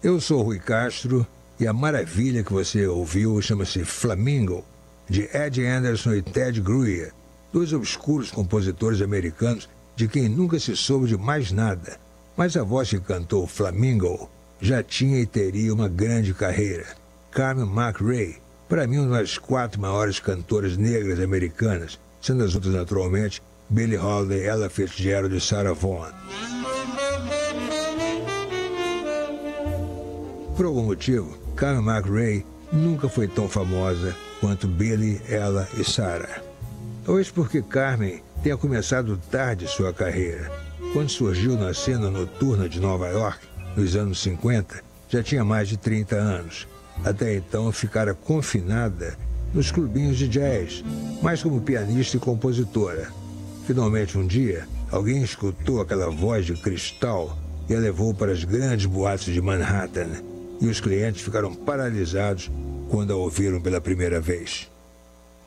Eu sou Rui Castro e a maravilha que você ouviu chama-se Flamingo, de Ed Anderson e Ted Greer, dois obscuros compositores americanos de quem nunca se soube de mais nada. Mas a voz que cantou Flamingo já tinha e teria uma grande carreira. Carmen McRae, para mim uma das 4 maiores cantoras negras americanas, sendo as outras naturalmente Billie Holiday, Ella Fitzgerald e Sarah Vaughan. Por algum motivo, Carmen McRae nunca foi tão famosa quanto Billie, Ella e Sarah. Talvez porque Carmen tenha começado tarde sua carreira. Quando surgiu na cena noturna de Nova York, nos anos 50, já tinha mais de 30 anos. Até então ficara confinada nos clubinhos de jazz, mais como pianista e compositora. Finalmente um dia, alguém escutou aquela voz de cristal e a levou para as grandes boates de Manhattan. E os clientes ficaram paralisados quando a ouviram pela primeira vez.